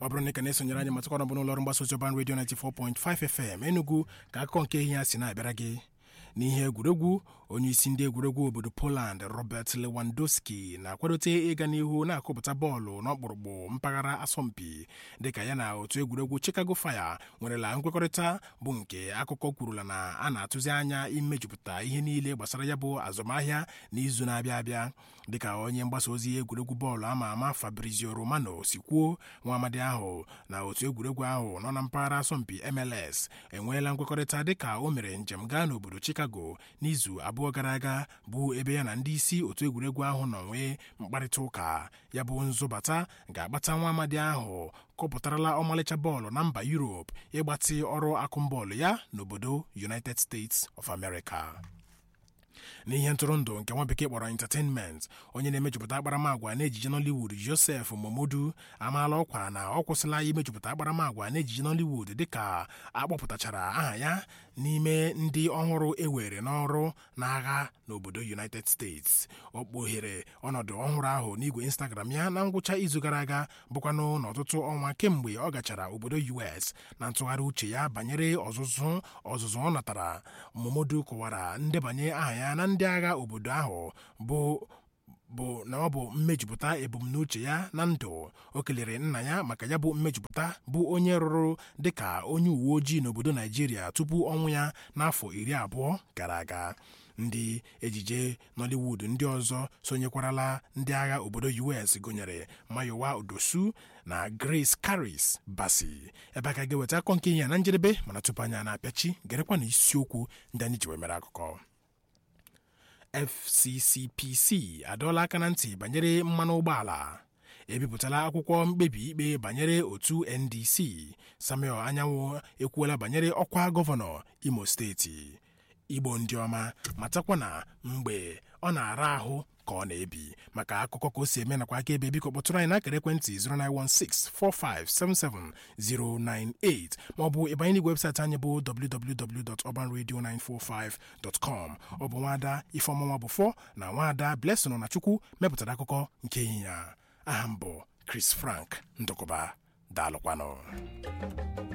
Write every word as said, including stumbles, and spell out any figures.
ọ bụrụ na ị ka na-esonyere anyị matụkwara bụ n'ụlọọrụ mgbasa ozi Urban Radio ninety-four point five F M Enugu ka akụkọ nke ihe ya si na-abịara gị n'ihe egwuregwu. Onye isi ndị egwuregwu obodo Poland Robert Lewandowski na-akwadote ịga n'ihu na-akụpụta bọọlụ n'ọkpụrụkpụ mpaghara asọmpi dịka ya na otu egwuregwu Chicago Fire nwerela nkwekọrịta bụ nke akụkọ kwurula na a na-atụzi anya imejupụta ihe niile gbasara ya bụ azụmahịa n'izu na-abịa abịa. Dịka onye mgbasa ozi egwuregwu bọọlụ ama ama Fabrizio Romano si kwuo, nwa amadi ahụ na otu egwuregwu ahụ nọ na mpaghara asọmpi M L S enweela nkwekọrịta dịka o mere njem gaa n'obodo Chicago n'izu abụọ gara aga, bụ ebe ya na ndị isi otu egwuregwu ahụ nọ nwee mkparịta ụka. Ya bụ nzụbata ga-agbata nwa amadi ahụ kọpụtarala ọmalịcha bọọlụ na mba Europe ịgbatị ọrụ akụmbọọlụ ya n'obodo United States of America. N'ihe ntụrụndụ nke nwa bekee kpọrọ entertainment, onye na-emejupụta akparamagwa n'ejije Nollywood Joseph Momodu amaala ọkwa na ọ kwụsịla imejupụta akparamagwa n'ejije Nollywood dịka akpọpụtachara aha ya n'ime ndị ọhụrụ ewere n'ọrụ n'agha n'obodo United States. O kpughere ọnọdụ ọhụrụ ahụ n'igwe Instagram ya na ngwụcha izu gara aga, bụkwanụ n'ọtụtụ ọnwa kemgbe ọ gachara obodo U S na ntụgharị uche ya banyere ọzụzụ ọzụzụ ọ natara. Momodu kọwara ndebanye aha ya na ndị agha obodo ahụ bụ bụ na ọ bụ mmejupụta ebumnuche ya na ndụ. O kelere nna ya maka ya bụ mmejupụta, bụ onye rụrụ dịka onye uwe ojii n'obodo Naijiria tupu ọnwụ ya n'afọ iri abụọ gara aga. Ndị ejije Nollywood ndị ọzọ sonyekwarala ndị agha obodo U S gụnyere Mayowa Odosu na Grace Karis Basi. Ebe aka ga-eweta akọ nke ihe na njedebe, mana tupu anya na-apịachi gerekwa na isiokwu ndị anyị ji wee mere akụkọ. F C C P C adọọla aka na ntị banyere mmanụ ụgbọala. Ebipụtala akwụkwọ mkpebi ikpe banyere otu N D C. Samuel Anyanwụ ekwuola banyere ọkwa gọvanọ Imo steeti. Igbo ndị ọma, matakwa na mgbe ọ na-ara ahụ ka ọ na-ebi. Maka akụkọ ka o si eme nakwa aka ebe, biko kpọtụrụ anyị n'akara ekwentị zero nine one six four five seven seven zero nine eight maọbụ ịbanye n'igwe webụsaịtị anyị bụ w w w dot urban radio nine four five dot com. Ọ bụ nwaada Ifeọma Bụfọ na nwaada Blessing na Chukwu mepụtara akụkọ nke ịnyịnya. Aha m bụ Chris Frank Ndụkọba. Daalụkwanụ.